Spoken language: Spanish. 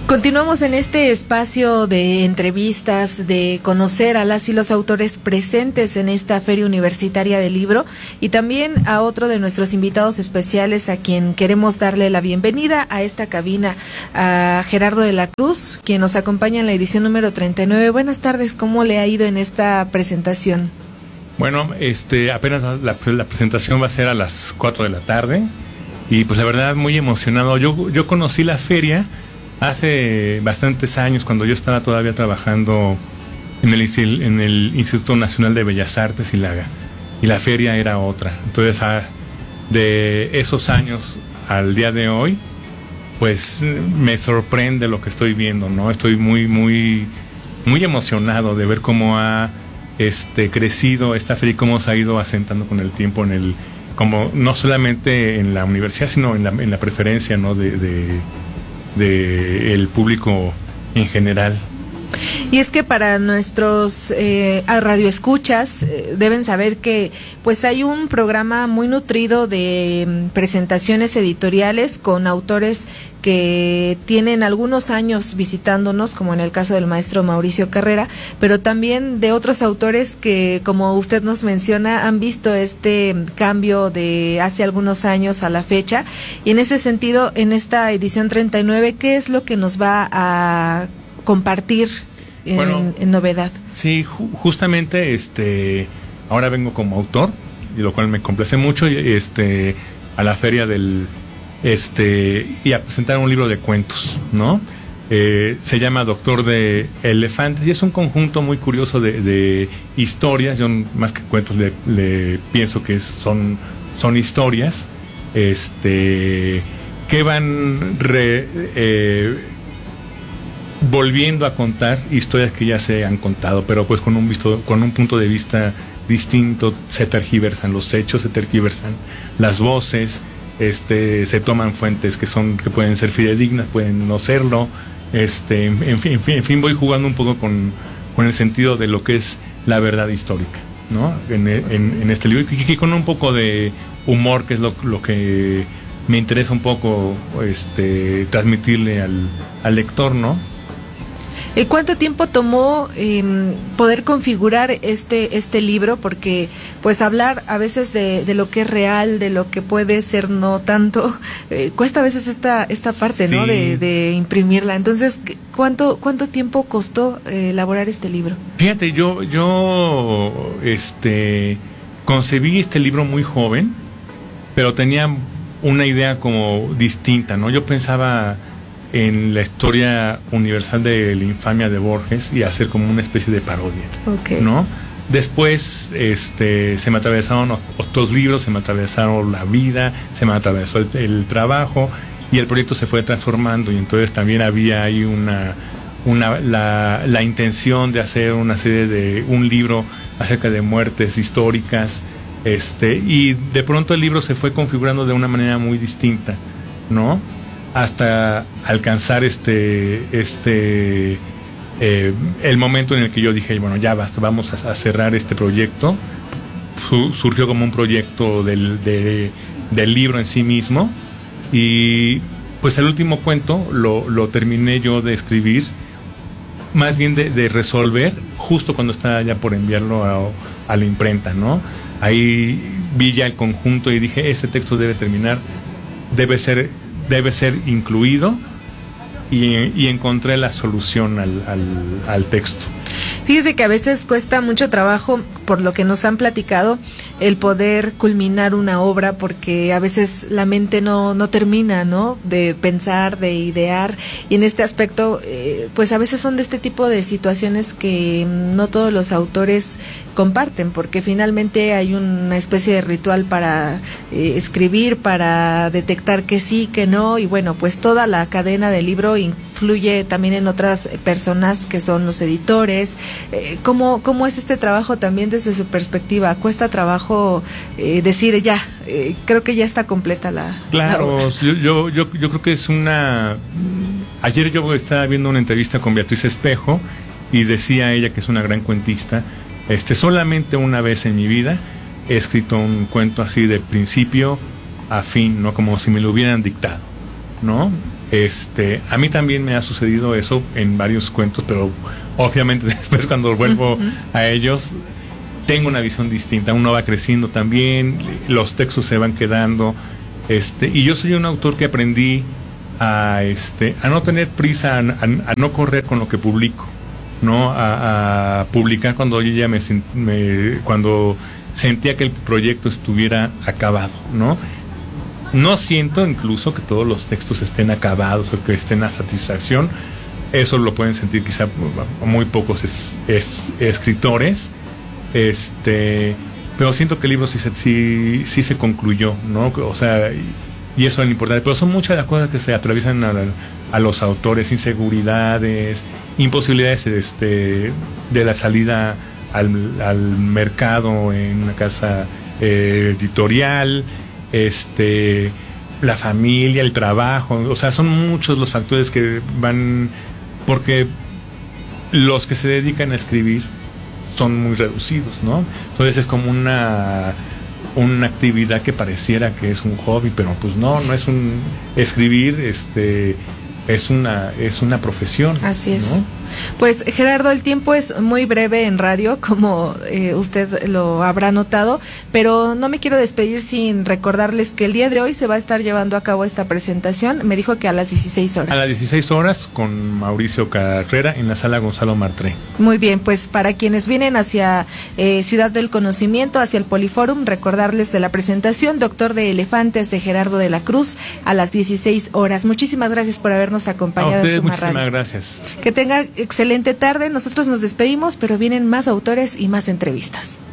Continuamos en este espacio de entrevistas, de conocer a las y los autores presentes en esta Feria Universitaria del Libro y también a otro de nuestros invitados especiales a quien queremos darle la bienvenida a esta cabina, a Gerardo de la Cruz, quien nos acompaña en la edición número 39. Buenas tardes, ¿cómo le ha ido en esta presentación? Bueno, apenas la presentación va a ser a las 4 de la tarde y pues la verdad muy emocionado. Yo conocí la feria hace bastantes años, cuando yo estaba todavía trabajando en el Instituto Nacional de Bellas Artes y la feria era otra. Entonces, de esos años al día de hoy, pues me sorprende lo que estoy viendo, ¿no? Estoy muy, muy, muy emocionado de ver cómo ha crecido esta feria y cómo se ha ido asentando con el tiempo como no solamente en la universidad, sino en la preferencia, ¿no? de el público en general. Y es que para nuestros radioescuchas deben saber que pues hay un programa muy nutrido de presentaciones editoriales con autores que tienen algunos años visitándonos, como en el caso del maestro Mauricio Carrera, pero también de otros autores que, como usted nos menciona, han visto este cambio de hace algunos años a la fecha. Y en ese sentido, en esta edición 39, ¿qué es lo que nos va a compartir en novedad? Sí, justamente ahora vengo como autor, y lo cual me complace mucho, a la feria y a presentar un libro de cuentos, ¿no? Se llama Doctor de Elefantes y es un conjunto muy curioso de historias. Yo más que cuentos le pienso que son historias que van volviendo a contar historias que ya se han contado, pero pues con un punto de vista distinto. Se tergiversan los hechos, se tergiversan las voces, se toman fuentes que pueden ser fidedignas, pueden no serlo, en fin, voy jugando un poco con el sentido de lo que es la verdad histórica, ¿no? En este libro, y con un poco de humor, que es lo que me interesa un poco transmitirle al lector, ¿no? ¿Cuánto tiempo tomó poder configurar este libro? Porque pues hablar a veces de lo que es real, de lo que puede ser no tanto, cuesta a veces esta parte, sí, ¿no? De imprimirla. Entonces, ¿cuánto tiempo costó elaborar este libro? Fíjate, yo concebí este libro muy joven, pero tenía una idea como distinta, ¿no? Yo pensaba en la historia universal de la infamia de Borges y hacer como una especie de parodia, okay, ¿no? Después se me atravesaron otros libros, se me atravesaron la vida, se me atravesó el trabajo y el proyecto se fue transformando, y entonces también había ahí la intención de hacer una serie de un libro acerca de muertes históricas, y de pronto el libro se fue configurando de una manera muy distinta, ¿no? Hasta alcanzar el momento en el que yo dije, bueno, ya basta, vamos a cerrar este proyecto. Surgió como un proyecto del libro en sí mismo, y pues el último cuento lo terminé yo de escribir, más bien de resolver, justo cuando estaba ya por enviarlo a la imprenta, ¿no? Ahí vi ya el conjunto y dije, este texto debe terminar, debe ser incluido, y encontré la solución al texto. Fíjese que a veces cuesta mucho trabajo, por lo que nos han platicado, el poder culminar una obra, porque a veces la mente no termina, ¿no? De pensar, de idear, y en este aspecto, pues a veces son de este tipo de situaciones que no todos los autores comparten, porque finalmente hay una especie de ritual para escribir, para detectar que sí, que no, y bueno, pues toda la cadena del libro influye también en otras personas que son los editores. ¿Cómo es este trabajo también desde su perspectiva? ¿Cuesta trabajo decir ya, creo que ya está completa la obra? Yo creo que es ayer yo estaba viendo una entrevista con Beatriz Espejo y decía ella que es una gran cuentista. Solamente una vez en mi vida he escrito un cuento así de principio a fin, ¿no? Como si me lo hubieran dictado, ¿no? A mí también me ha sucedido eso en varios cuentos, pero obviamente después cuando vuelvo a ellos tengo una visión distinta. Uno va creciendo también, los textos se van quedando, y yo soy un autor que aprendí a no tener prisa, a no correr con lo que publico, ¿no? A publicar cuando yo ya cuando sentía que el proyecto estuviera acabado, ¿no? No siento incluso que todos los textos estén acabados o que estén a satisfacción. Eso lo pueden sentir quizá muy pocos escritores, pero siento que el libro sí se concluyó, ¿no? O sea, y eso es lo importante. Pero son muchas las cosas que se atraviesan a los autores: inseguridades, imposibilidades de la salida al mercado en una casa editorial, la familia, el trabajo. O sea, son muchos los factores que van, porque los que se dedican a escribir son muy reducidos, ¿no? Entonces es como una actividad que pareciera que es un hobby, pero pues no es escribir, es una profesión. Así es, ¿no? Pues Gerardo, el tiempo es muy breve en radio, como usted lo habrá notado, pero no me quiero despedir sin recordarles que el día de hoy se va a estar llevando a cabo esta presentación. Me dijo que a las 16 horas. A las 16 horas con Mauricio Carrera en la sala Gonzalo Martré. Muy bien, pues para quienes vienen hacia Ciudad del Conocimiento, hacia el Poliforum, recordarles de la presentación Doctor de Elefantes de Gerardo de la Cruz a las 16 horas. Muchísimas gracias por habernos acompañado. A ustedes, en Suma muchísimas Radio. Gracias. Que tenga excelente tarde. Nosotros nos despedimos, pero vienen más autores y más entrevistas.